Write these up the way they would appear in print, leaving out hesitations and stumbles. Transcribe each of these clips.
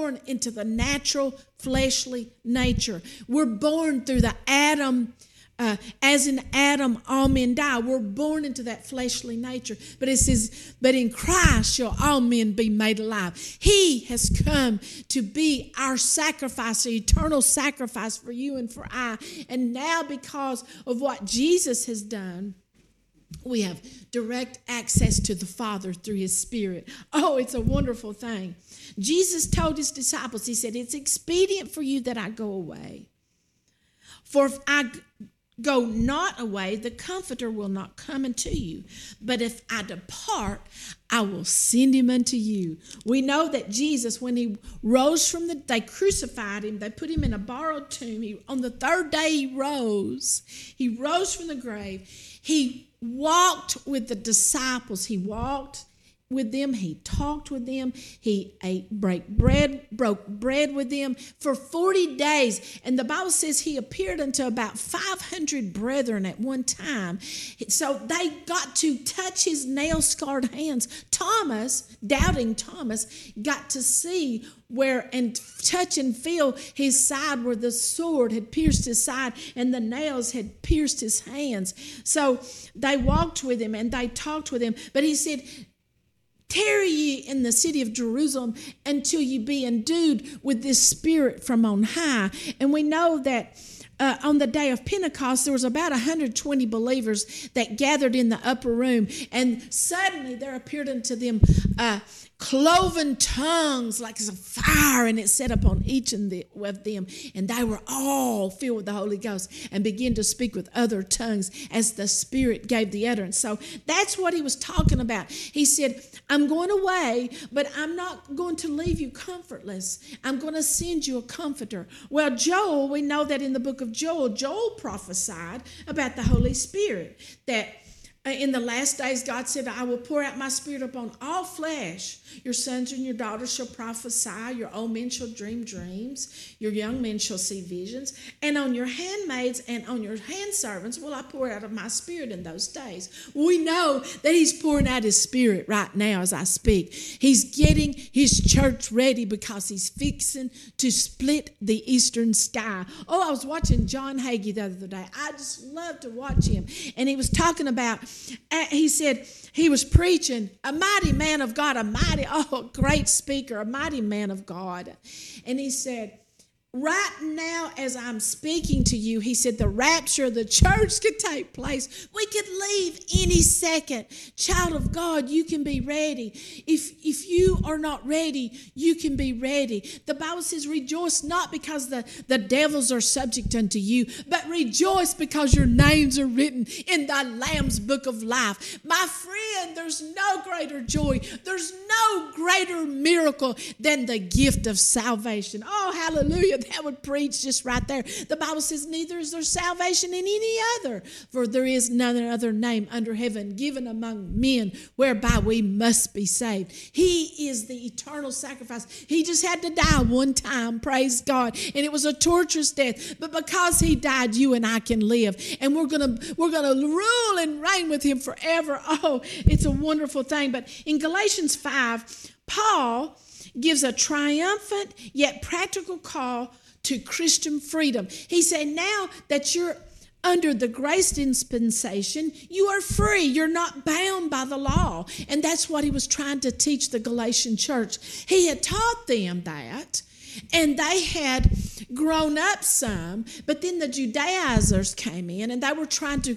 born into the natural fleshly nature. We're born through the Adam. As in Adam, all men die. We're born into that fleshly nature. But it says, but in Christ shall all men be made alive. He has come to be our sacrifice, the eternal sacrifice for you and for I. And now because of what Jesus has done, we have direct access to the Father through his Spirit. Oh, it's a wonderful thing. Jesus told his disciples, he said, it's expedient for you that I go away. For if I go not away, the Comforter will not come unto you. But if I depart, I will send him unto you. We know that Jesus, when he rose from they crucified him, they put him in a borrowed tomb. On the third day he rose from the grave. He walked with the disciples. He walked with them. He talked with them. He broke bread with them for 40 days. And the Bible says he appeared unto about 500 brethren at one time. So they got to touch his nail-scarred hands. Doubting Thomas, got to see where and touch and feel his side where the sword had pierced his side and the nails had pierced his hands. So they walked with him and they talked with him. But he said, tarry ye in the city of Jerusalem until you be endued with this Spirit from on high. And we know that on the day of Pentecost, there was about 120 believers that gathered in the upper room. And suddenly there appeared unto them cloven tongues like as a fire, and it set upon each of them. And they were all filled with the Holy Ghost and began to speak with other tongues as the Spirit gave the utterance. So that's what he was talking about. He said, I'm going away, but I'm not going to leave you comfortless. I'm going to send you a comforter. Well, Joel, we know that in the book of Joel prophesied about the Holy Spirit, that in the last days, God said, I will pour out my Spirit upon all flesh. Your sons and your daughters shall prophesy. Your old men shall dream dreams. Your young men shall see visions. And on your handmaids and on your handservants will I pour out of my Spirit in those days. We know that he's pouring out his Spirit right now as I speak. He's getting his church ready because he's fixing to split the eastern sky. Oh, I was watching John Hagee the other day. I just love to watch him. And he was talking about, he said he was preaching, a mighty man of God, great speaker, a mighty man of God. And he said, right now as I'm speaking to you, he said, the rapture of the church could take place. We could leave any second. Child of God, you can be ready. If you are not ready, you can be ready. The Bible says, rejoice not because the devils are subject unto you, but rejoice because your names are written in the Lamb's book of life. My friend, there's no greater joy. There's no greater miracle than the gift of salvation. Oh, hallelujah. That would preach just right there. The Bible says, neither is there salvation in any other, for there is none other name under heaven given among men whereby we must be saved. He is the eternal sacrifice. He just had to die one time, praise God, and it was a torturous death. But because he died, you and I can live, and we're gonna rule and reign with him forever. Oh, it's a wonderful thing. But in Galatians 5, Paul gives a triumphant yet practical call to Christian freedom. He said, now that you're under the grace dispensation, you are free. You're not bound by the law. And that's what he was trying to teach the Galatian church. He had taught them that, and they had grown up some, but then the Judaizers came in, and they were trying to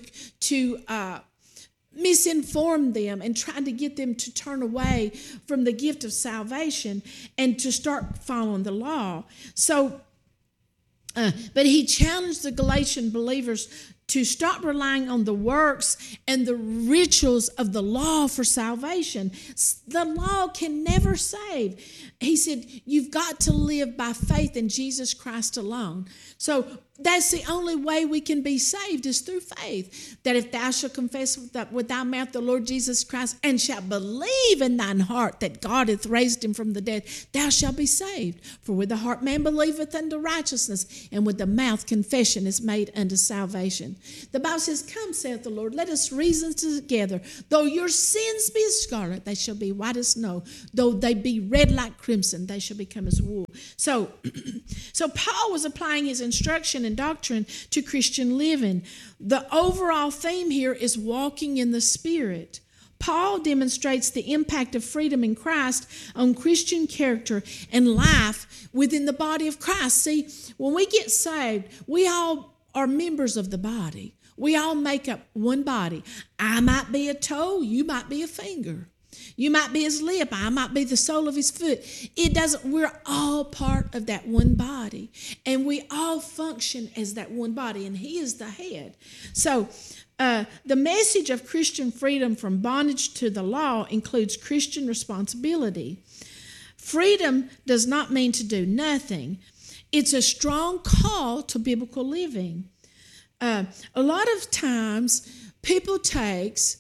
misinform them and trying to get them to turn away from the gift of salvation and to start following the law. So, but he challenged the Galatian believers to stop relying on the works and the rituals of the law for salvation. The law can never save. He said, you've got to live by faith in Jesus Christ alone. So that's the only way we can be saved is through faith. That if thou shalt confess with thy mouth the Lord Jesus Christ and shalt believe in thine heart that God hath raised him from the dead, thou shalt be saved. For with the heart man believeth unto righteousness, and with the mouth confession is made unto salvation. The Bible says, come, saith the Lord, let us reason together. Though your sins be as scarlet, they shall be white as snow. Though they be red like crimson, they shall become as wool. So Paul was applying his instruction and doctrine to Christian living. The overall theme here is walking in the Spirit. Paul demonstrates the impact of freedom in Christ on Christian character and life within the body of Christ. See, when we get saved, we all are members of the body. We all make up one body. I might be a toe, you might be a finger. You might be his lip, I might be the sole of his foot. We're all part of that one body. And we all function as that one body, and he is the head. So the message of Christian freedom from bondage to the law includes Christian responsibility. Freedom does not mean to do nothing. It's a strong call to biblical living. A lot of times people takes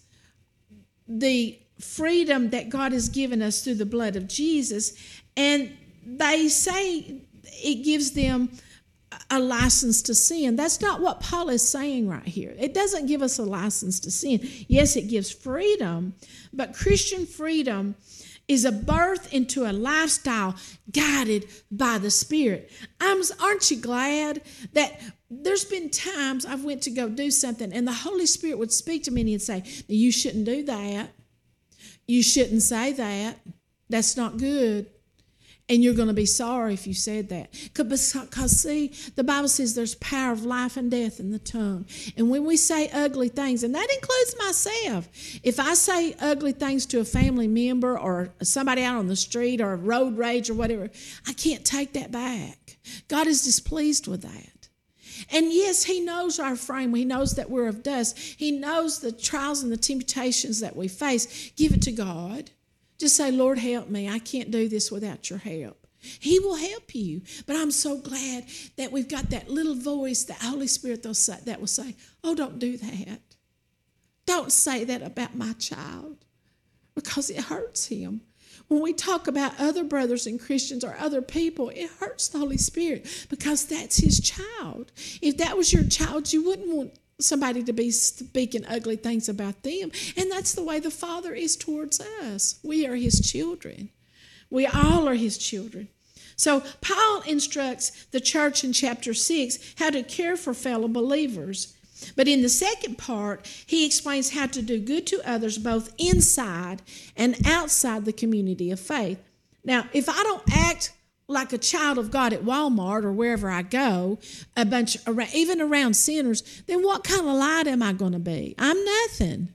the freedom that God has given us through the blood of Jesus, and they say it gives them a license to sin. That's not what Paul is saying right here. It doesn't give us a license to sin. Yes, it gives freedom, but Christian freedom is a birth into a lifestyle guided by the Spirit. Aren't you glad that there's been times I've went to go do something and the Holy Spirit would speak to me and he'd say, you shouldn't do that. You shouldn't say that. That's not good. And you're going to be sorry if you said that. Because, see, the Bible says there's power of life and death in the tongue. And when we say ugly things, and that includes myself, if I say ugly things to a family member or somebody out on the street or road rage or whatever, I can't take that back. God is displeased with that. And yes, he knows our frame. He knows that we're of dust. He knows the trials and the temptations that we face. Give it to God. Just say, Lord, help me. I can't do this without your help. He will help you. But I'm so glad that we've got that little voice, the Holy Spirit that will say, oh, don't do that. Don't say that about my child, because it hurts him. When we talk about other brothers and Christians or other people, it hurts the Holy Spirit because that's his child. If that was your child, you wouldn't want somebody to be speaking ugly things about them. And that's the way the Father is towards us. We are his children. We all are his children. So Paul instructs the church in chapter 6 how to care for fellow believers. But in the second part, he explains how to do good to others both inside and outside the community of faith. Now, if I don't act like a child of God at Walmart or wherever I go, even around sinners, then what kind of light am I going to be? I'm nothing.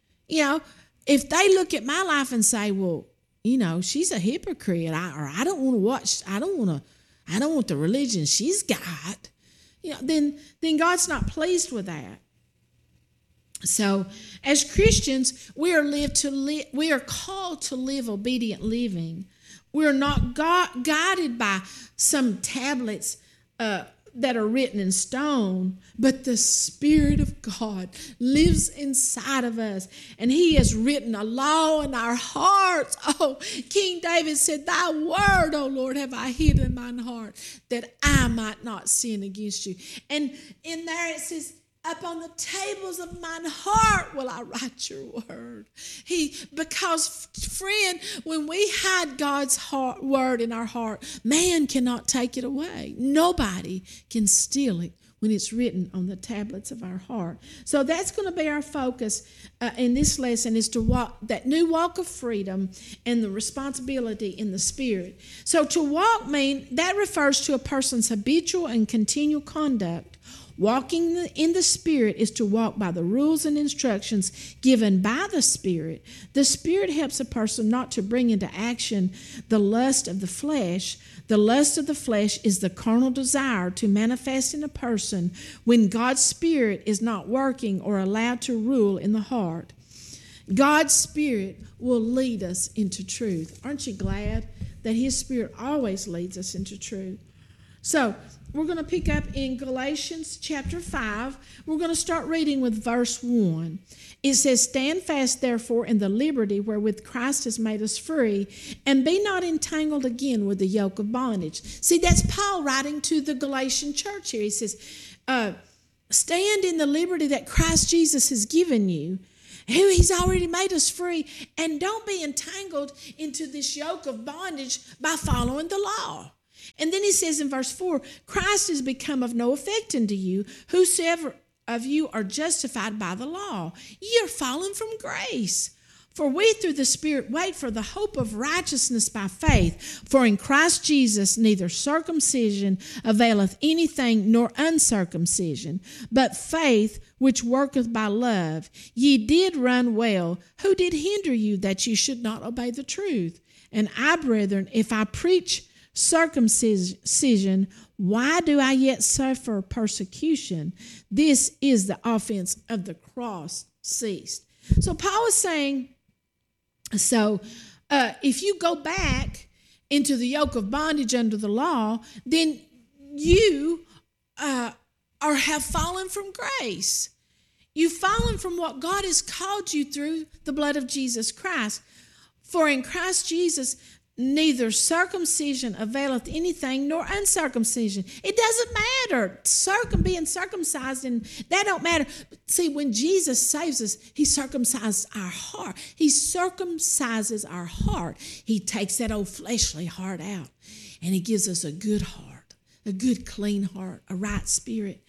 If they look at my life and say, well, she's a hypocrite, I don't want the religion she's got, then God's not pleased with that. So, as Christians, we are called to live obedient living. We're not guided by some tablets that are written in stone, but the Spirit of God lives inside of us, and he has written a law in our hearts. Oh, King David said, thy word, O Lord, have I hid in mine heart, that I might not sin against you. And in there it says, upon the tables of mine heart will I write your word. Because friend, when we hide God's word in our heart, man cannot take it away. Nobody can steal it when it's written on the tablets of our heart. So that's going to be our focus in this lesson, is to walk that new walk of freedom and the responsibility in the Spirit. So to walk that refers to a person's habitual and continual conduct. Walking in the Spirit is to walk by the rules and instructions given by the Spirit. The Spirit helps a person not to bring into action the lust of the flesh. The lust of the flesh is the carnal desire to manifest in a person when God's Spirit is not working or allowed to rule in the heart. God's Spirit will lead us into truth. Aren't you glad that his Spirit always leads us into truth? So we're going to pick up in Galatians chapter 5. We're going to start reading with verse 1. It says, "Stand fast, therefore, in the liberty wherewith Christ has made us free, and be not entangled again with the yoke of bondage." See, that's Paul writing to the Galatian church here. He says, stand in the liberty that Christ Jesus has given you. He's already made us free, and don't be entangled into this yoke of bondage by following the law. And then he says in verse 4, "Christ has become of no effect unto you, whosoever of you are justified by the law. Ye are fallen from grace. For we through the Spirit wait for the hope of righteousness by faith. For in Christ Jesus neither circumcision availeth anything, nor uncircumcision, but faith which worketh by love. Ye did run well. Who did hinder you that you should not obey the truth? And I, brethren, if I preach circumcision, why do I yet suffer persecution? This is the offense of the cross ceased." So Paul is saying, if you go back into the yoke of bondage under the law, then you have fallen from grace. You've fallen from what God has called you through the blood of Jesus Christ. For in Christ Jesus, neither circumcision availeth anything, nor uncircumcision. It doesn't matter. Being circumcised, and that don't matter. See, when Jesus saves us, he circumcises our heart. He circumcises our heart. He takes that old fleshly heart out, and he gives us a good heart, a good clean heart, a right spirit.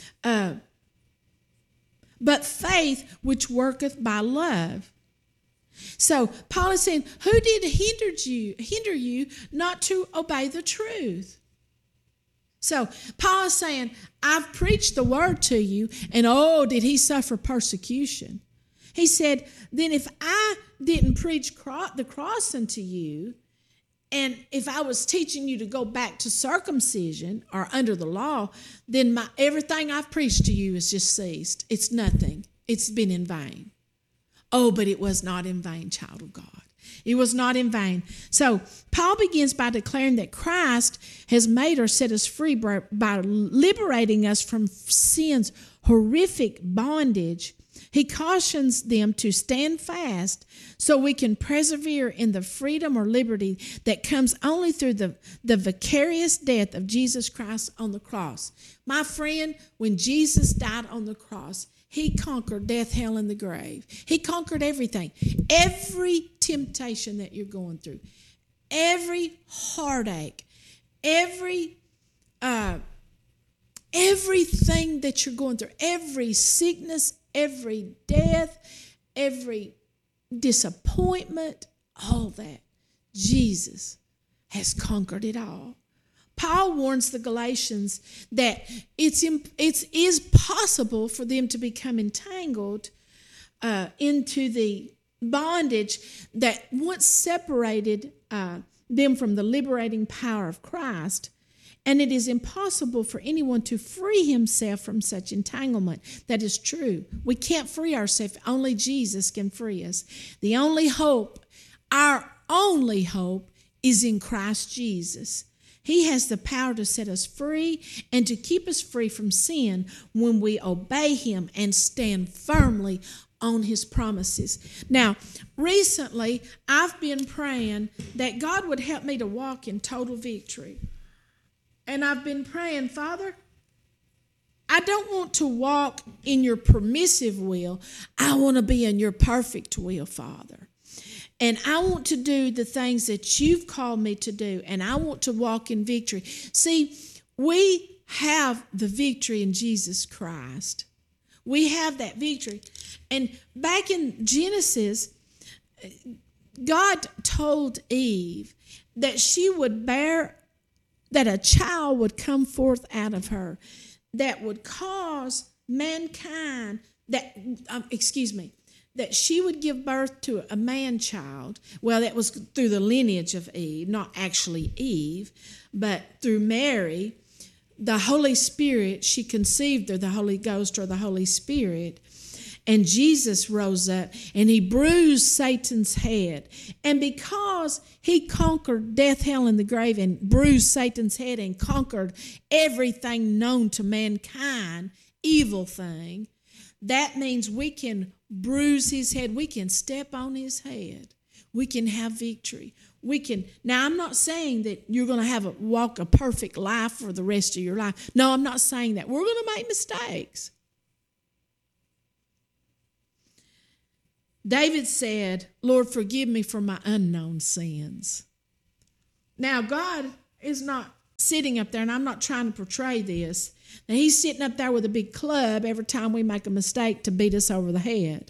But faith which worketh by love. So Paul is saying, who did hinder you not to obey the truth? So Paul is saying, I've preached the word to you, and did he suffer persecution? He said, then if I didn't preach the cross unto you, and if I was teaching you to go back to circumcision or under the law, then everything I've preached to you is just ceased. It's nothing. It's been in vain. Oh, but it was not in vain, child of God. It was not in vain. So Paul begins by declaring that Christ has made or set us free by liberating us from sin's horrific bondage. He cautions them to stand fast so we can persevere in the freedom or liberty that comes only through the vicarious death of Jesus Christ on the cross. My friend, when Jesus died on the cross, he conquered death, hell, and the grave. He conquered everything. Every temptation that you're going through, every heartache, everything that you're going through, every sickness, every death, every disappointment, all that, Jesus has conquered it all. Paul warns the Galatians that it is possible for them to become entangled into the bondage that once separated them from the liberating power of Christ, and it is impossible for anyone to free himself from such entanglement. That is true. We can't free ourselves. Only Jesus can free us. The only hope, our only hope, is in Christ Jesus. He has the power to set us free and to keep us free from sin when we obey him and stand firmly on his promises. Now, recently, I've been praying that God would help me to walk in total victory. And I've been praying, Father, I don't want to walk in your permissive will. I want to be in your perfect will, Father. And I want to do the things that you've called me to do, and I want to walk in victory. See, we have the victory in Jesus Christ. We have that victory. And back in Genesis, God told Eve that she would that a child would come forth out of her that would cause mankind, that she would give birth to a man-child. Well, that was through the lineage of Eve, not actually Eve, but through Mary, the Holy Spirit, she conceived through the Holy Ghost or the Holy Spirit. And Jesus rose up and he bruised Satan's head. And because he conquered death, hell, and the grave and bruised Satan's head and conquered everything known to mankind, evil thing, that means we can bruise his head. We can step on his head. We can have victory. We can. Now, I'm not saying that you're going to walk a perfect life for the rest of your life. No, I'm not saying that. We're going to make mistakes. David said, Lord, forgive me for my unknown sins. Now, God is not sitting up there, and I'm not trying to portray this. Now, he's sitting up there with a big club every time we make a mistake to beat us over the head.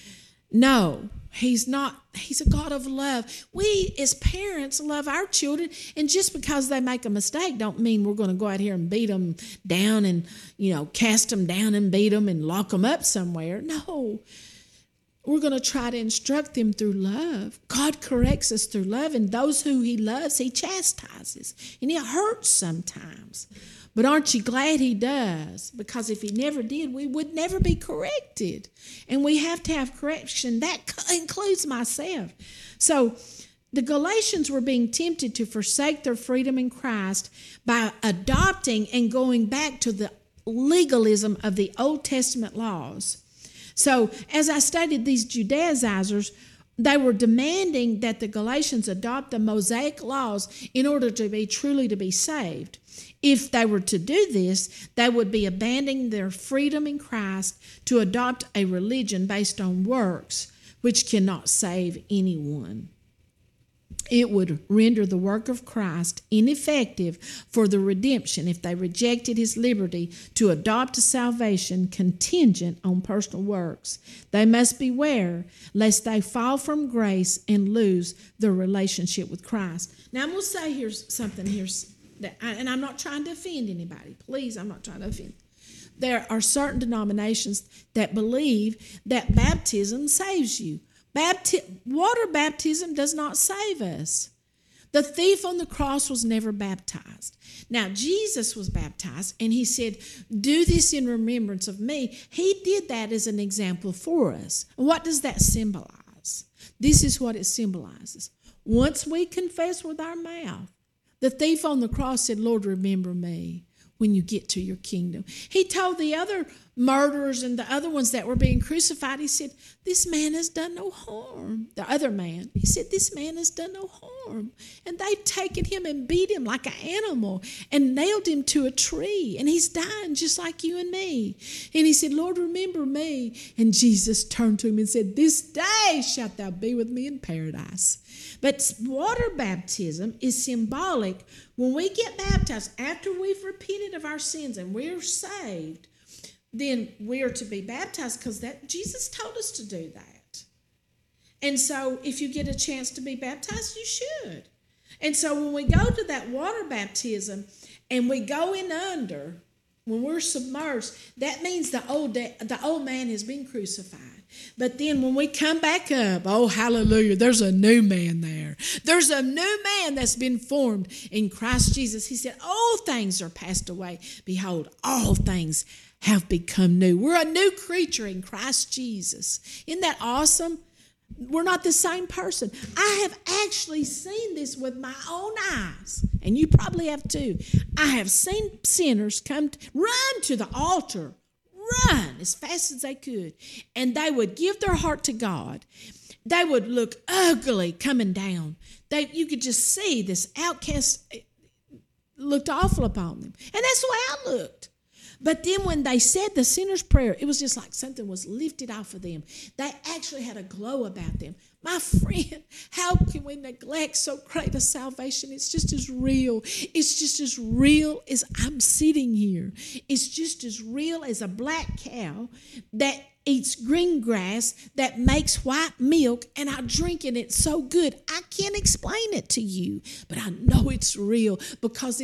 No, he's not. He's a God of love. We, as parents, love our children, and just because they make a mistake don't mean we're going to go out here and beat them down and, cast them down and beat them and lock them up somewhere. No. We're going to try to instruct them through love. God corrects us through love, and those who he loves, he chastises. And it hurts sometimes. But aren't you glad he does? Because if he never did, we would never be corrected. And we have to have correction. That includes myself. So the Galatians were being tempted to forsake their freedom in Christ by adopting and going back to the legalism of the Old Testament laws. So, as I stated, these Judaizers, they were demanding that the Galatians adopt the Mosaic laws in order to be saved. If they were to do this, they would be abandoning their freedom in Christ to adopt a religion based on works, which cannot save anyone. It would render the work of Christ ineffective for the redemption if they rejected his liberty to adopt a salvation contingent on personal works. They must beware lest they fall from grace and lose their relationship with Christ. Now, I'm going to say here's something here, and I'm not trying to offend anybody. Please, I'm not trying to offend. There are certain denominations that believe that baptism saves you. Water baptism does not save us. The thief on the cross was never baptized. Now, Jesus was baptized, and he said, do this in remembrance of me. He did that as an example for us. What does that symbolize? This is what it symbolizes. Once we confess with our mouth, the thief on the cross said, Lord, remember me when you get to your kingdom. He told the other murderers and the other ones that were being crucified, he said, this man has done no harm. The other man, he said, this man has done no harm. And they've taken him and beat him like an animal and nailed him to a tree. And he's dying just like you and me. And he said, Lord, remember me. And Jesus turned to him and said, this day shalt thou be with me in paradise. But water baptism is symbolic. When we get baptized, after we've repented of our sins and we're saved, then we are to be baptized because that Jesus told us to do that. And so if you get a chance to be baptized, you should. And so when we go to that water baptism and we go in under, when we're submerged, that means the old man has been crucified. But then when we come back up, oh, hallelujah, there's a new man there. There's a new man that's been formed in Christ Jesus. He said, all things are passed away. Behold, all things have become new. We're a new creature in Christ Jesus. Isn't that awesome? We're not the same person. I have actually seen this with my own eyes, and you probably have too. I have seen sinners run to the altar, run as fast as they could, and they would give their heart to God. They would look ugly coming down. You could just see this outcast looked awful upon them, and that's the way I looked. But then when they said the sinner's prayer, it was just like something was lifted off of them. They actually had a glow about them. My friend, how can we neglect so great a salvation? It's just as real. It's just as real as I'm sitting here. It's just as real as a black cow that eats green grass that makes white milk, and I drink it. It's so good. I can't explain it to you, but I know it's real because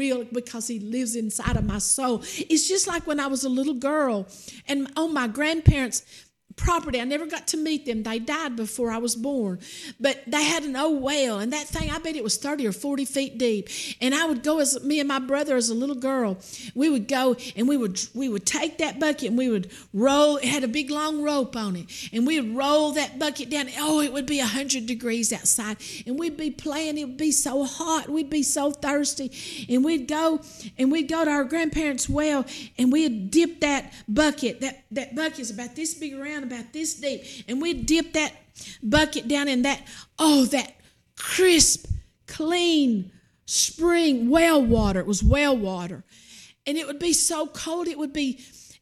he lives inside of my soul. It's just like when I was a little girl and on my grandparents' property. I never got to meet them. They died before I was born. But they had an old well, and that thing, I bet it was 30 or 40 feet deep. And I would go, as me and my brother as a little girl, we would go and we would take that bucket and we would roll. It had a big long rope on it. And we would roll that bucket down. Oh, it would be 100 degrees outside. And we'd be playing. It would be so hot. We'd be so thirsty. And we'd go to our grandparents' well, and we'd dip that bucket. That bucket's about this big around, about this deep, and we'd dip that bucket down in that crisp, clean spring well water. It was well water, and it would be so cold. It would be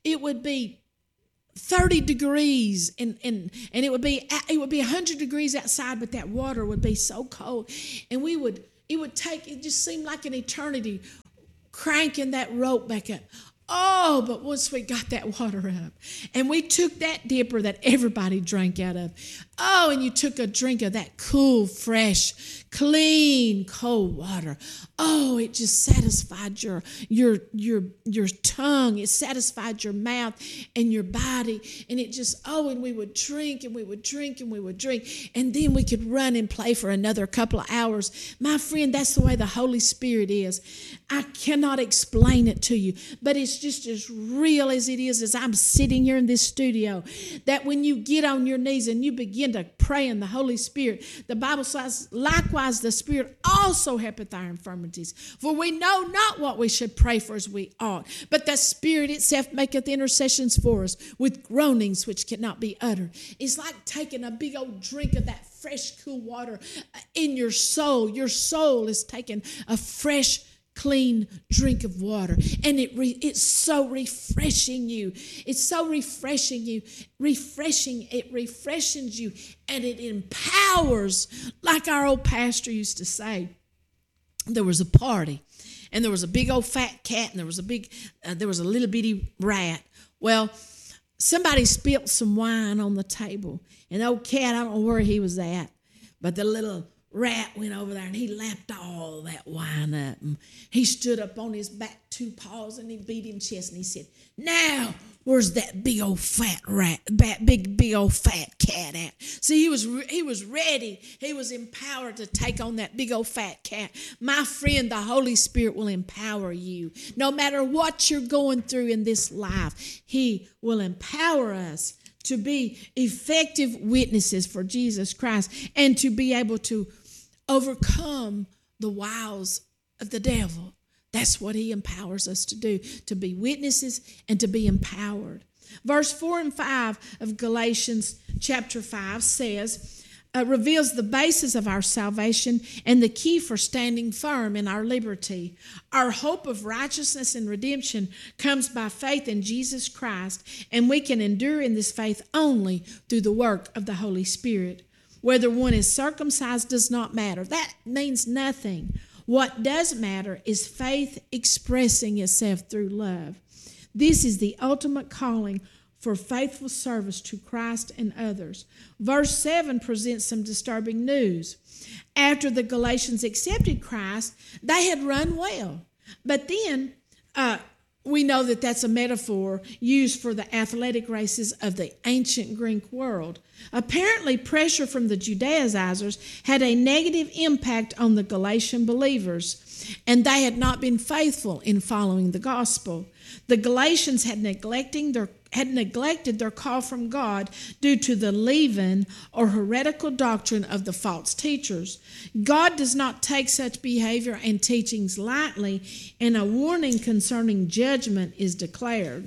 30 degrees, and it would be 100 degrees outside, but that water would be so cold, and it just seemed like an eternity cranking that rope back up. Oh, but once we got that water up and we took that dipper that everybody drank out of, and you took a drink of that cool, fresh, clean, cold water. Oh, it just satisfied your tongue. It satisfied your mouth and your body. And it just, and we would drink and we would drink and we would drink. And then we could run and play for another couple of hours. My friend, that's the way the Holy Spirit is. I cannot explain it to you, but it's just as real as it is as I'm sitting here in this studio, that when you get on your knees and you begin to pray in the Holy Spirit, the Bible says, likewise the Spirit also helpeth our infirmities. For we know not what we should pray for as we ought, but the Spirit itself maketh intercessions for us with groanings which cannot be uttered. It's like taking a big old drink of that fresh, cool water in your soul. Your soul is taking a fresh, clean drink of water, and it's so refreshing you. It's so refreshing you. It refreshes you, and it empowers. Like our old pastor used to say, there was a party, and there was a big old fat cat, and there was a little bitty rat. Well, somebody spilled some wine on the table, and the old cat, I don't know where he was at, but the little rat went over there and he lapped all that wine up. And he stood up on his back 2 paws and he beat him chest and he said, "Now, where's that big old fat rat, big old fat cat at?" See, he was ready. He was empowered to take on that big old fat cat. My friend, the Holy Spirit will empower you. No matter what you're going through in this life, He will empower us to be effective witnesses for Jesus Christ and to be able to overcome the wiles of the devil. That's what He empowers us to do, to be witnesses and to be empowered. Verse 4 and 5 of Galatians chapter 5 says, reveals the basis of our salvation and the key for standing firm in our liberty. Our hope of righteousness and redemption comes by faith in Jesus Christ, and we can endure in this faith only through the work of the Holy Spirit. Whether one is circumcised does not matter. That means nothing. What does matter is faith expressing itself through love. This is the ultimate calling for faithful service to Christ and others. Verse 7 presents some disturbing news. After the Galatians accepted Christ, they had run well. But then we know that that's a metaphor used for the athletic races of the ancient Greek world. Apparently, pressure from the Judaizers had a negative impact on the Galatian believers, and they had not been faithful in following the gospel. The Galatians had neglected their call from God due to the leaven or heretical doctrine of the false teachers. God does not take such behavior and teachings lightly, and a warning concerning judgment is declared.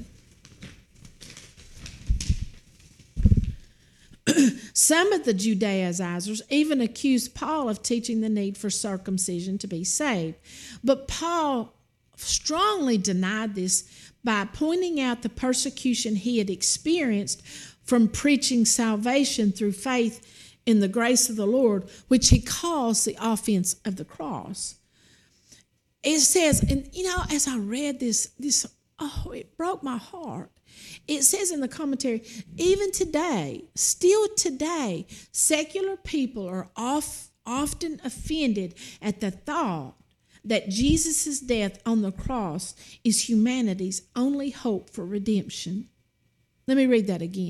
Some of the Judaizers even accused Paul of teaching the need for circumcision to be saved. But Paul strongly denied this by pointing out the persecution he had experienced from preaching salvation through faith in the grace of the Lord, which he calls the offense of the cross. It says, and as I read this, it broke my heart. It says in the commentary, even today, still today, secular people are often offended at the thought that Jesus' death on the cross is humanity's only hope for redemption. Let me read that again.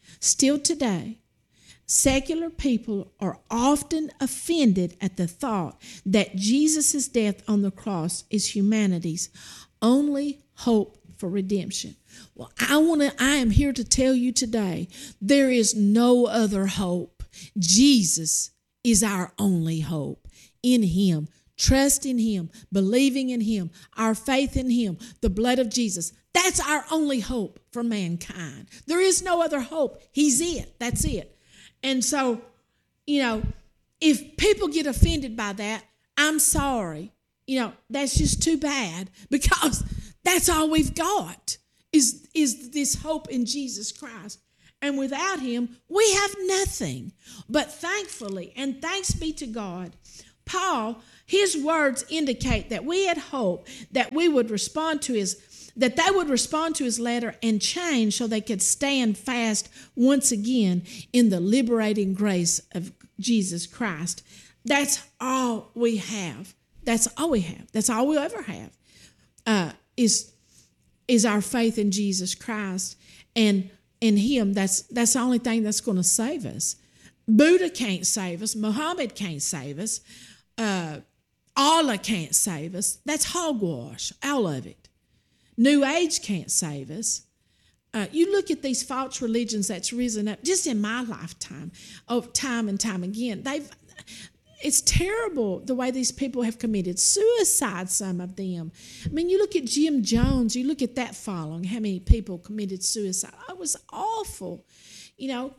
Still today, secular people are often offended at the thought that Jesus' death on the cross is humanity's only hope for redemption. Well, I am here to tell you today, there is no other hope. Jesus is our only hope. In Him, trust in Him, believing in Him, our faith in Him, the blood of Jesus. That's our only hope for mankind. There is no other hope. He's it. That's it. And so, if people get offended by that, I'm sorry. That's just too bad, because that's all we've got is this hope in Jesus Christ. And without Him, we have nothing. But thankfully, and thanks be to God, Paul, his words indicate that we had hope that they would respond to his letter and change so they could stand fast once again in the liberating grace of Jesus Christ. That's all we have. That's all we have. That's all we'll ever have, is our faith in Jesus Christ. And in Him, that's the only thing that's going to save us. Buddha can't save us. Muhammad can't save us. Allah can't save us. That's hogwash, all of it. New Age can't save us. You look at these false religions that's risen up just in my lifetime, time and time again. It's terrible the way these people have committed suicide, some of them. I mean, you look at Jim Jones, you look at that following, how many people committed suicide. It was awful. God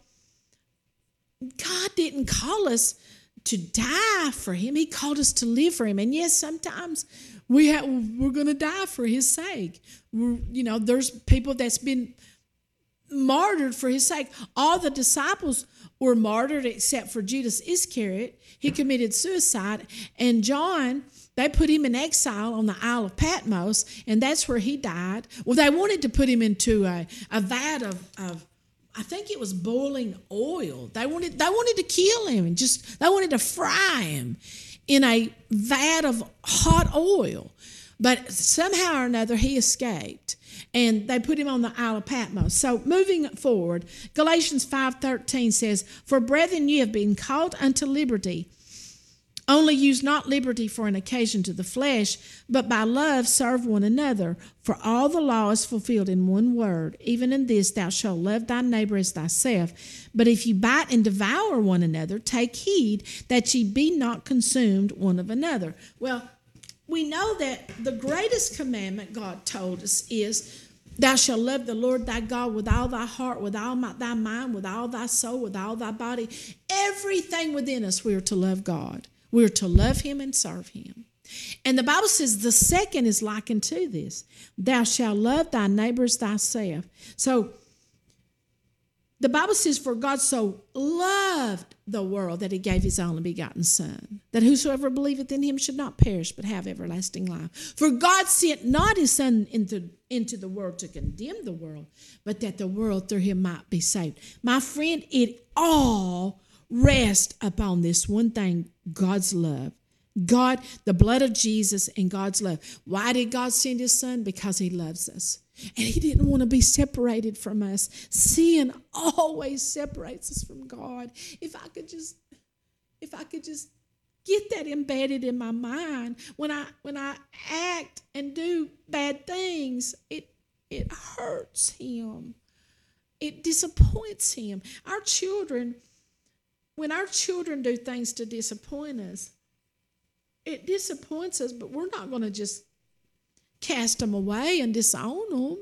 didn't call us to die for Him. He called us to live for Him. And yes, sometimes we're going to die for His sake. There's people that's been martyred for His sake. All the disciples were martyred except for Judas Iscariot. He committed suicide. And John, they put him in exile on the Isle of Patmos, and that's where he died. Well, they wanted to put him into a vat of I think it was boiling oil. They wanted to kill him, and they wanted to fry him in a vat of hot oil. But somehow or another, he escaped, and they put him on the Isle of Patmos. So moving forward, Galatians 5:13 says, "For brethren, ye have been called unto liberty. Only use not liberty for an occasion to the flesh, but by love serve one another. For all the law is fulfilled in one word, even in this, thou shalt love thy neighbor as thyself. But if ye bite and devour one another, take heed that ye be not consumed one of another." Well, we know that the greatest commandment God told us is, "Thou shalt love the Lord thy God with all thy heart, with all thy mind, with all thy soul, with all thy body." Everything within us, we are to love God. We are to love Him and serve Him. And the Bible says the second is likened to this. "Thou shalt love thy neighbor as thyself." So the Bible says, "For God so loved the world that He gave His only begotten Son, that whosoever believeth in Him should not perish but have everlasting life. For God sent not His Son into the world to condemn the world, but that the world through Him might be saved." My friend, it all rests upon this one thing: God's love. God, the blood of Jesus, and God's love. Why did God send His Son? Because He loves us. And He didn't want to be separated from us. Sin always separates us from God. If I could just get that embedded in my mind, when I act and do bad things, it hurts Him. It disappoints Him. When our children do things to disappoint us, it disappoints us, but we're not going to just cast them away and disown them.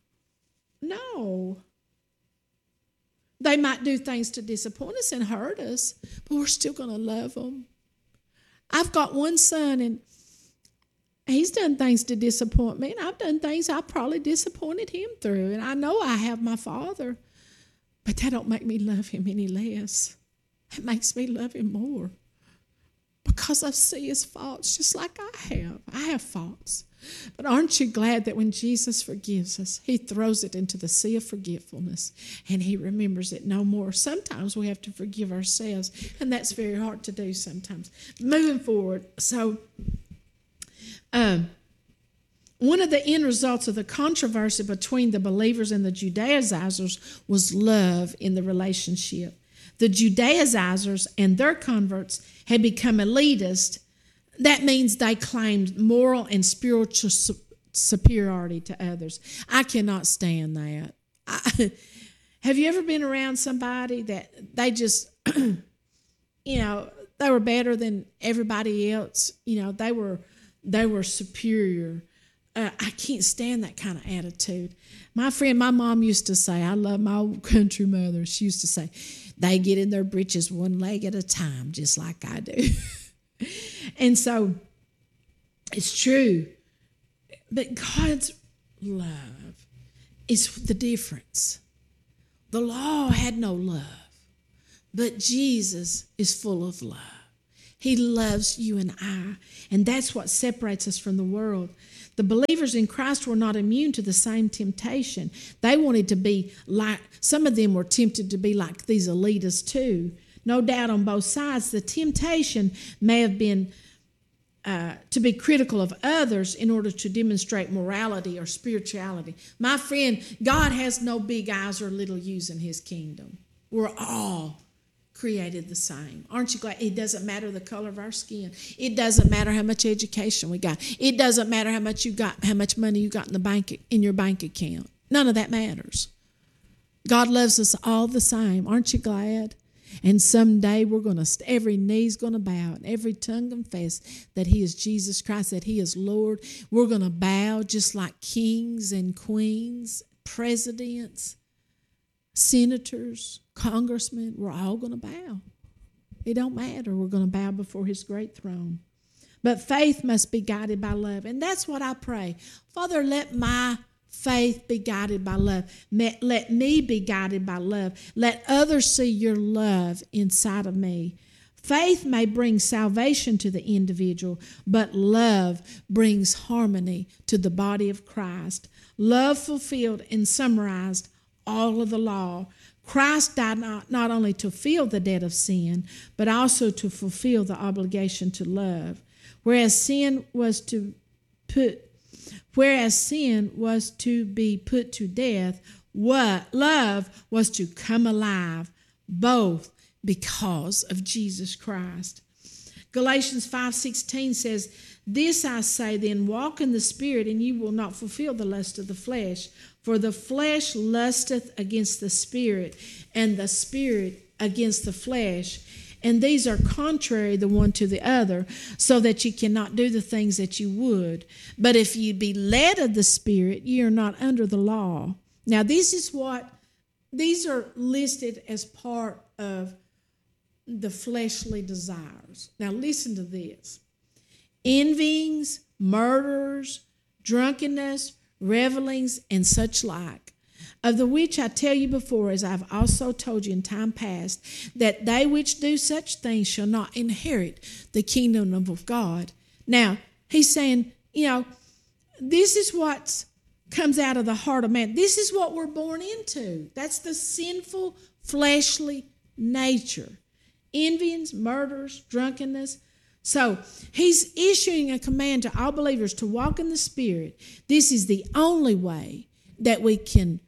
No. They might do things to disappoint us and hurt us, but we're still going to love them. I've got one son, and he's done things to disappoint me, and I've done things I probably disappointed him through, and I know I have my father, but that don't make me love him any less. It makes me love him more, because I see his faults just like I have. I have faults. But aren't you glad that when Jesus forgives us, He throws it into the sea of forgetfulness, and He remembers it no more? Sometimes we have to forgive ourselves, and that's very hard to do sometimes. Moving forward, so One of the end results of the controversy between the believers and the Judaizers was love in the relationship. The Judaizers and their converts had become elitist. That means they claimed moral and spiritual superiority to others. I cannot stand that. Have you ever been around somebody that they just, they were better than everybody else? They were superior. I can't stand that kind of attitude. My mom used to say, I love my old country mother. She used to say, they get in their britches one leg at a time, just like I do. And so it's true. But God's love is the difference. The law had no love, but Jesus is full of love. He loves you and I, and that's what separates us from the world. The believers in Christ were not immune to the same temptation. They wanted to be like, some of them were tempted to be like these elitists too. No doubt on both sides, the temptation may have been to be critical of others in order to demonstrate morality or spirituality. My friend, God has no big eyes or little U's in his kingdom. We're all created the same. Aren't you glad? It doesn't matter the color of our skin. It doesn't matter how much education we got. It doesn't matter how much you got, how much money you got in your bank account. None of that matters. God loves us all the same. Aren't you glad? And someday every knee's going to bow and every tongue confess that he is Jesus Christ, that he is Lord. We're going to bow just like kings and queens, presidents, senators, congressmen. We're all going to bow. It don't matter. We're going to bow before his great throne. But faith must be guided by love. And that's what I pray. Father, let my faith be guided by love. Let me be guided by love. Let others see your love inside of me. Faith may bring salvation to the individual, but love brings harmony to the body of Christ. Love fulfilled and summarized all of the law. Christ died not only to fill the debt of sin, but also to fulfill the obligation to love. Whereas sin was to be put to death, love was to come alive, both because of Jesus Christ. Galatians 5:16 says, "This I say then, walk in the Spirit, and you will not fulfill the lust of the flesh. For the flesh lusteth against the Spirit, and the Spirit against the flesh. And these are contrary the one to the other, so that you cannot do the things that you would. But if you be led of the Spirit, ye are not under the law." Now, these are listed as part of the fleshly desires. Now, listen to this. Envyings, murders, drunkenness, revelings, and such like, of the which I tell you before, as I have also told you in time past, that they which do such things shall not inherit the kingdom of God. Now, he's saying, this is what comes out of the heart of man. This is what we're born into. That's the sinful, fleshly nature. Envyings, murders, drunkenness. So he's issuing a command to all believers to walk in the Spirit. This is the only way that we can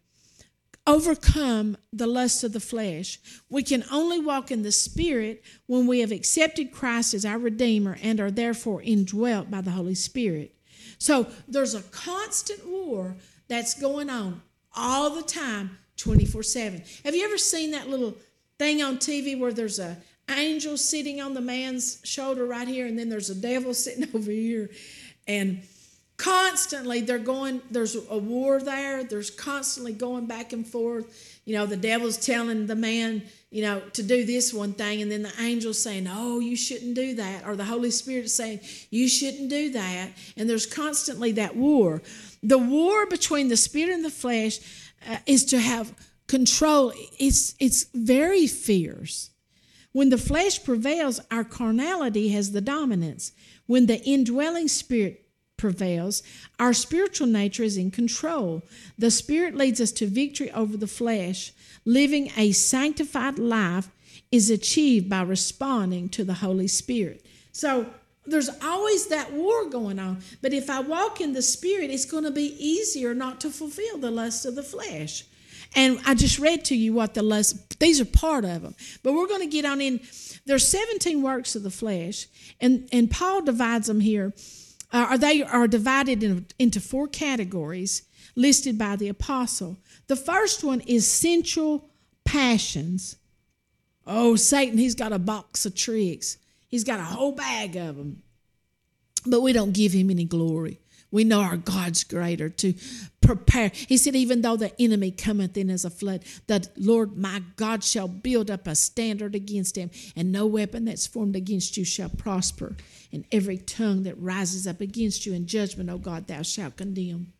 overcome the lust of the flesh. We can only walk in the Spirit when we have accepted Christ as our Redeemer and are therefore indwelt by the Holy Spirit. So there's a constant war that's going on all the time, 24/7. Have you ever seen that little thing on TV where there's a angel sitting on the man's shoulder right here, and then there's a devil sitting over here, and constantly there's a war there. There's constantly going back and forth. The devil's telling the man, to do this one thing, and then the angel's saying, "Oh, you shouldn't do that," or the Holy Spirit is saying, "You shouldn't do that." And there's constantly that war. The war between the spirit and the flesh is to have control. It's very fierce. When the flesh prevails, our carnality has the dominance. When the indwelling Spirit prevails, our spiritual nature is in control. The Spirit leads us to victory over the flesh. Living a sanctified life is achieved by responding to the Holy Spirit. So there's always that war going on. But if I walk in the Spirit, it's going to be easier not to fulfill the lust of the flesh. And I just read to you what the lust, these are part of them. But we're going to get on in, there's 17 works of the flesh, and Paul divides them here. They are divided into 4 categories listed by the apostle. The first one is sensual passions. Oh, Satan, he's got a box of tricks. He's got a whole bag of them. But we don't give him any glory. We know our God's greater to prepare. He said, even though the enemy cometh in as a flood, the Lord my God shall build up a standard against him, and no weapon that's formed against you shall prosper. And every tongue that rises up against you in judgment, O God, thou shalt condemn.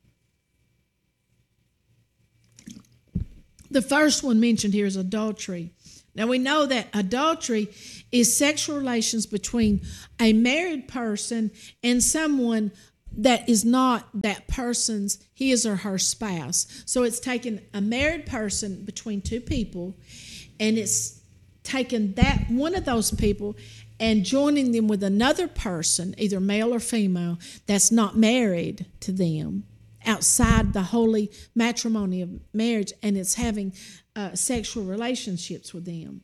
The first one mentioned here is adultery. Now we know that adultery is sexual relations between a married person and someone that is not that person's, his or her spouse. So it's taken a married person between 2 people, and it's taken that one of those people and joining them with another person, either male or female, that's not married to them, outside the holy matrimony of marriage, and it's having sexual relationships with them.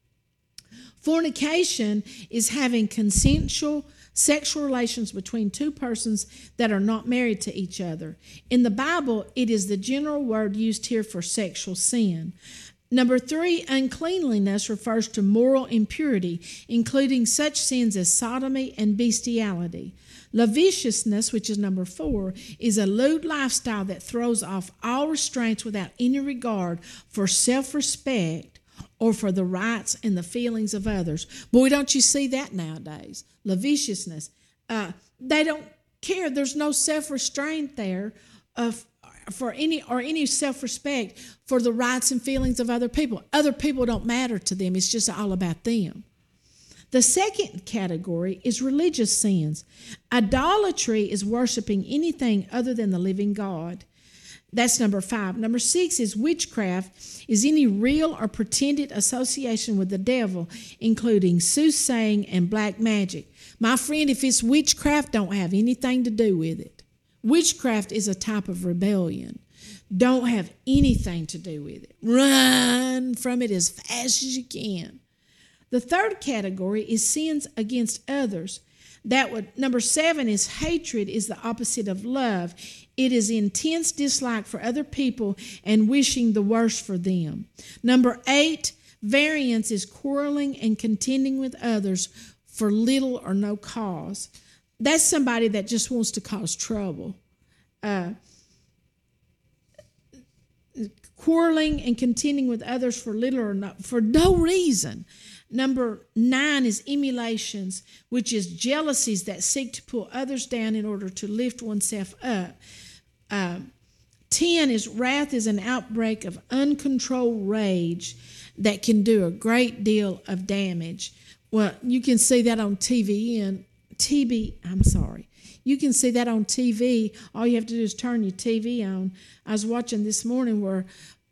Fornication is having consensual sexual relations between 2 persons that are not married to each other. In the Bible, it is the general word used here for sexual sin. Number 3, uncleanliness refers to moral impurity, including such sins as sodomy and bestiality. Lasciviousness, which is number 4, is a lewd lifestyle that throws off all restraints without any regard for self-respect or for the rights and the feelings of others. Boy, don't you see that nowadays? Lasciviousness. They don't care. There's no self-restraint there for any self-respect for the rights and feelings of other people. Other people don't matter to them. It's just all about them. The second category is religious sins. Idolatry is worshiping anything other than the living God. That's number 5. Number 6 is witchcraft, is any real or pretended association with the devil, including soothsaying and black magic. My friend, if it's witchcraft, don't have anything to do with it. Witchcraft is a type of rebellion. Don't have anything to do with it. Run from it as fast as you can. The third category is sins against others. Number 7 is hatred is the opposite of love. It is intense dislike for other people and wishing the worst for them. Number 8, variance is quarreling and contending with others for little or no cause. That's somebody that just wants to cause trouble. Quarreling and contending with others for little or for no reason. Number 9 is emulations, which is jealousies that seek to pull others down in order to lift oneself up. 10 is wrath is an outbreak of uncontrolled rage that can do a great deal of damage. Well, you can see that on You can see that on TV. All you have to do is turn your TV on. I was watching this morning where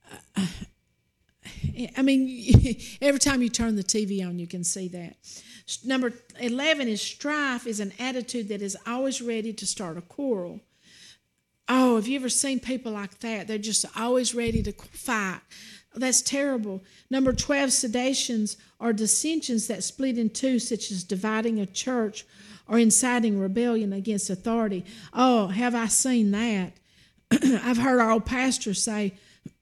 every time you turn the TV on, you can see that. Number 11 is strife is an attitude that is always ready to start a quarrel. Oh, have you ever seen people like that? They're just always ready to fight. That's terrible. Number 12, sedations are dissensions that split in 2, such as dividing a church or inciting rebellion against authority. Oh, have I seen that? I've heard our old pastor say,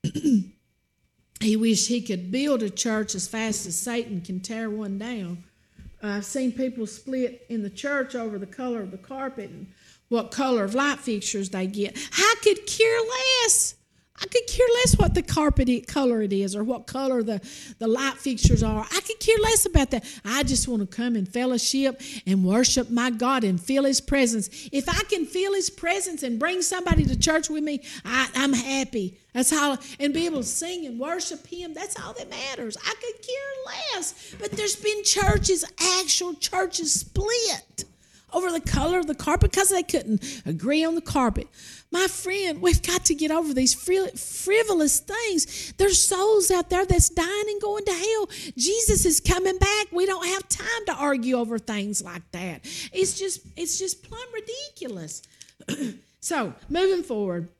he wished he could build a church as fast as Satan can tear one down. I've seen people split in the church over the color of the carpet and what color of light fixtures they get. I could care less. I could care less what the color it is or what color the light fixtures are. I could care less about that. I just want to come and fellowship and worship my God and feel His presence. If I can feel His presence and bring somebody to church with me, I'm happy. That's how, and be able to sing and worship Him, that's all that matters. I could care less. But there's been actual churches split over the color of the carpet because they couldn't agree on the carpet. My friend, we've got to get over these frivolous things. There's souls out there that's dying and going to hell. Jesus is coming back. We don't have time to argue over things like that. It's just plumb ridiculous. So, moving forward.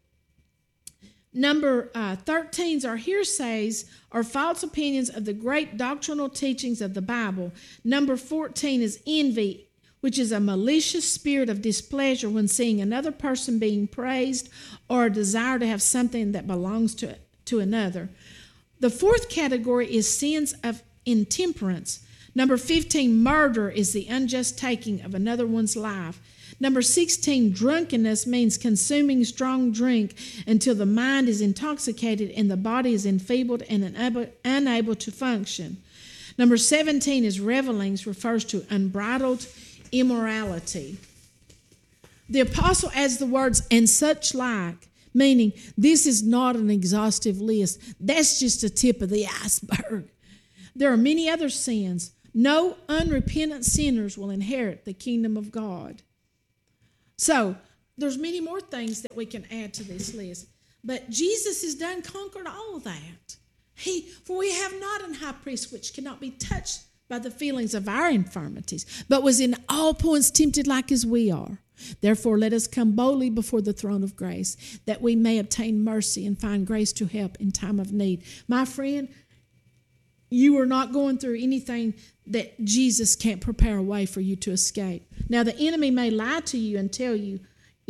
Number 13 are hearsays or false opinions of the great doctrinal teachings of the Bible. Number 14 is envy, which is a malicious spirit of displeasure when seeing another person being praised or a desire to have something that belongs to another. The fourth category is sins of intemperance. Number 15, murder is the unjust taking of another one's life. Number 16, drunkenness means consuming strong drink until the mind is intoxicated and the body is enfeebled and unable to function. Number 17 is revelings, refers to unbridled immorality. The apostle adds the words, and such like, meaning this is not an exhaustive list. That's just a tip of the iceberg. There are many other sins. No unrepentant sinners will inherit the kingdom of God. So, there's many more things that we can add to this list. But Jesus has done conquered all of that. For we have not an high priest which cannot be touched by the feelings of our infirmities, but was in all points tempted like as we are. Therefore, let us come boldly before the throne of grace, that we may obtain mercy and find grace to help in time of need. My friend, you are not going through anything that Jesus can't prepare a way for you to escape. Now, the enemy may lie to you and tell you,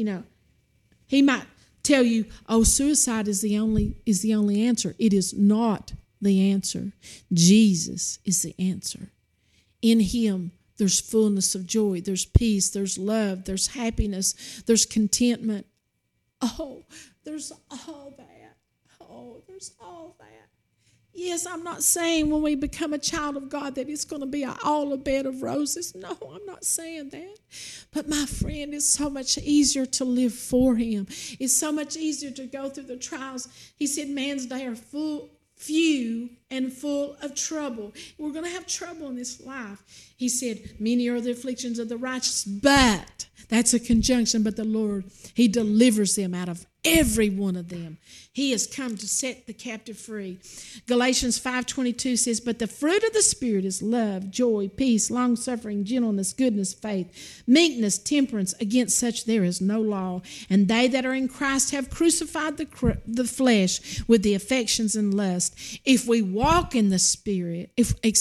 he might tell you, oh, suicide is the only answer. It is not the answer. Jesus is the answer. In him, there's fullness of joy. There's peace. There's love. There's happiness. There's contentment. Oh, there's all that. Oh, there's all that. Yes, I'm not saying when we become a child of God that it's going to be all a bed of roses. No, I'm not saying that. But my friend, it's so much easier to live for him. It's so much easier to go through the trials. He said man's days are few and full of trouble. We're going to have trouble in this life. He said, many are the afflictions of the righteous, but, that's a conjunction, but the Lord, he delivers them out of every one of them. He has come to set the captive free. Galatians 5:22 says, but the fruit of the Spirit is love, joy, peace, long-suffering, gentleness, goodness, faith, meekness, temperance. Against such there is no law. And they that are in Christ have crucified the flesh with the affections and lust. If we walk in the Spirit,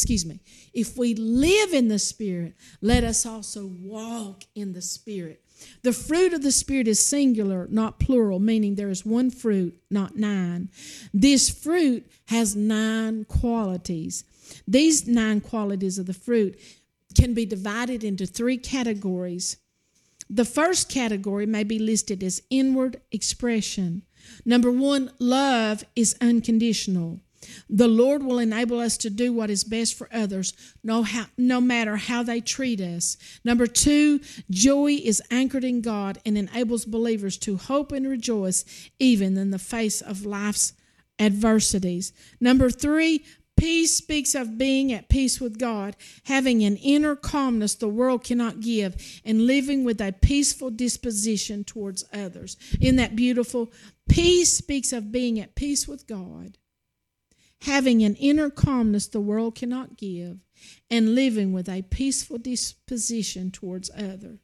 if we live in the Spirit, let us also walk in the Spirit. The fruit of the Spirit is singular, not plural, meaning there is one fruit, not 9. This fruit has 9 qualities. These 9 qualities of the fruit can be divided into 3 categories. The first category may be listed as inward expression. Number 1, love is unconditional. The Lord will enable us to do what is best for others, no matter how they treat us. Number 2, joy is anchored in God and enables believers to hope and rejoice even in the face of life's adversities. Number 3, peace speaks of being at peace with God, having an inner calmness the world cannot give, and living with a peaceful disposition towards others. Isn't that beautiful? Peace speaks of being at peace with God, having an inner calmness the world cannot give, and living with a peaceful disposition towards others.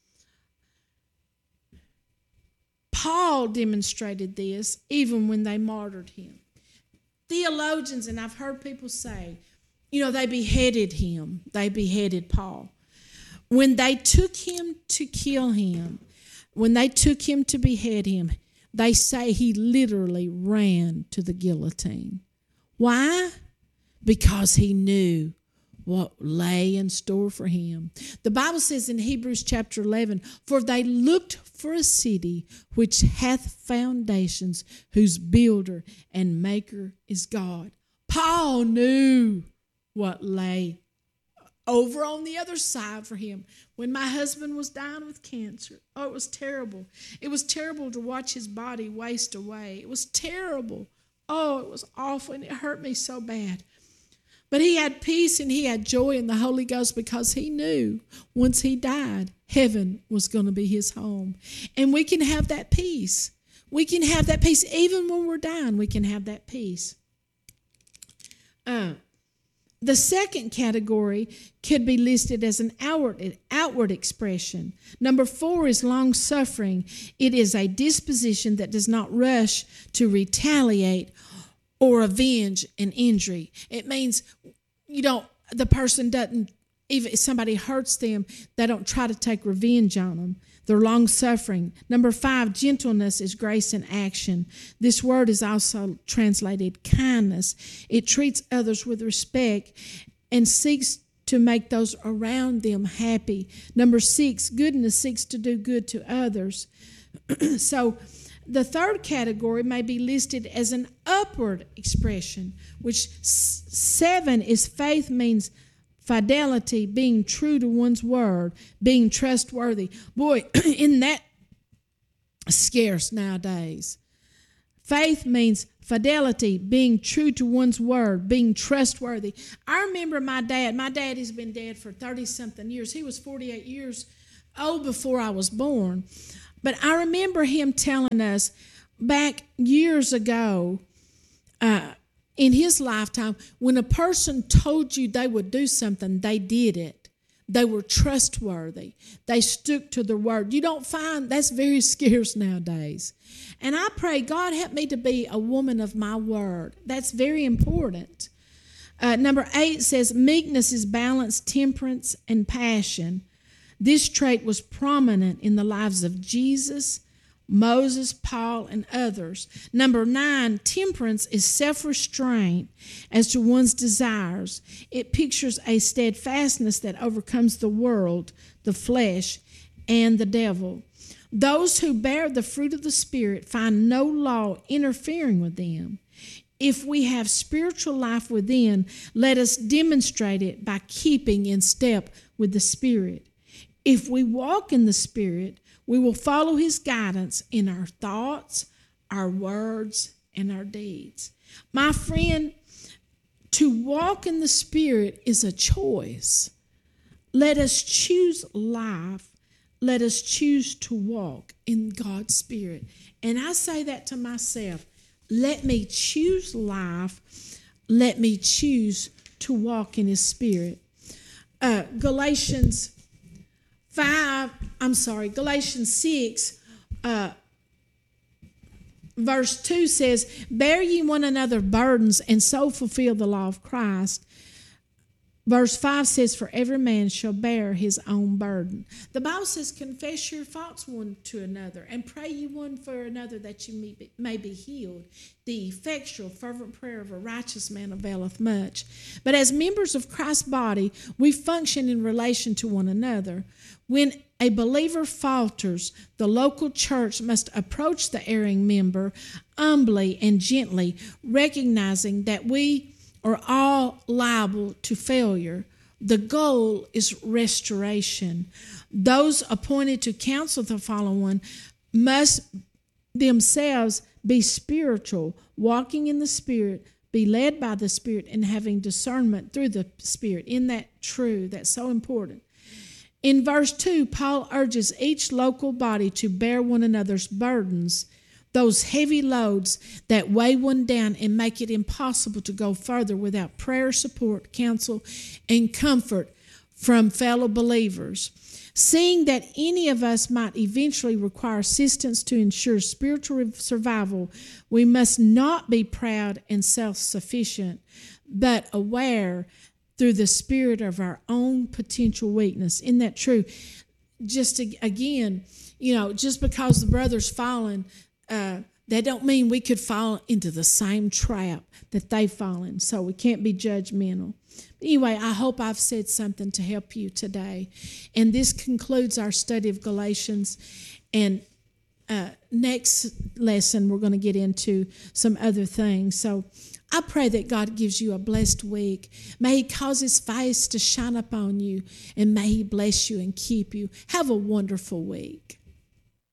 Paul demonstrated this even when they martyred him. Theologians, and I've heard people say, they beheaded him. They beheaded Paul. When they took him to kill him, when they took him to behead him, they say he literally ran to the guillotine. Why? Because he knew what lay in store for him. The Bible says in Hebrews chapter 11, for they looked for a city which hath foundations, whose builder and maker is God. Paul knew what lay over on the other side for him. When my husband was dying with cancer, it was terrible. It was terrible to watch his body waste away. It was terrible. It was awful, and it hurt me so bad. But he had peace and he had joy in the Holy Ghost because he knew once he died, heaven was going to be his home. And we can have that peace. We can have that peace. Even when we're dying, we can have that peace. The second category could be listed as an outward expression. Number 4 is long-suffering. It is a disposition that does not rush to retaliate or avenge an injury. It means the person doesn't, even if somebody hurts them, they don't try to take revenge on them. They're long-suffering. Number 5, gentleness is grace in action. This word is also translated kindness. It treats others with respect and seeks to make those around them happy. Number 6, goodness seeks to do good to others. So the third category may be listed as an upward expression, which 7 is faith, means fidelity, being true to one's word, being trustworthy. Boy, isn't that scarce nowadays? Faith means fidelity, being true to one's word, being trustworthy. I remember my dad. My dad has been dead for 30-something years. He was 48 years old before I was born. But I remember him telling us back years ago, in his lifetime, when a person told you they would do something, they did it. They were trustworthy. They stuck to their word. You don't find that's very scarce nowadays. And I pray, God, help me to be a woman of my word. That's very important. Number 8 says, meekness is balance, temperance, and passion. This trait was prominent in the lives of Jesus, Moses, Paul, and others. Number 9, temperance is self-restraint as to one's desires. It pictures a steadfastness that overcomes the world, the flesh, and the devil. Those who bear the fruit of the Spirit find no law interfering with them. If we have spiritual life within, let us demonstrate it by keeping in step with the Spirit. If we walk in the Spirit, we will follow his guidance in our thoughts, our words, and our deeds. My friend, to walk in the Spirit is a choice. Let us choose life. Let us choose to walk in God's Spirit. And I say that to myself. Let me choose life. Let me choose to walk in his Spirit. Galatians 6, verse 2 says, bear ye one another burdens, and so fulfill the law of Christ. Verse 5 says, for every man shall bear his own burden. The Bible says, confess your faults one to another, and pray ye one for another that you may be healed. The effectual, fervent prayer of a righteous man availeth much. But as members of Christ's body, we function in relation to one another. When a believer falters, the local church must approach the erring member humbly and gently, recognizing that we are all liable to failure. The goal is restoration. Those appointed to counsel the fallen one must themselves be spiritual, walking in the Spirit, be led by the Spirit, and having discernment through the Spirit. Isn't that true? That's so important. In verse 2, Paul urges each local body to bear one another's burdens, those heavy loads that weigh one down and make it impossible to go further without prayer, support, counsel, and comfort from fellow believers. Seeing that any of us might eventually require assistance to ensure spiritual survival, we must not be proud and self-sufficient, but aware through the spirit of our own potential weakness. Isn't that true? Just again, just because the brother's fallen, that don't mean we could fall into the same trap that they've fallen. So we can't be judgmental. Anyway, I hope I've said something to help you today. And this concludes our study of Galatians. And next lesson, we're going to get into some other things. So I pray that God gives you a blessed week. May he cause his face to shine upon you, and may he bless you and keep you. Have a wonderful week.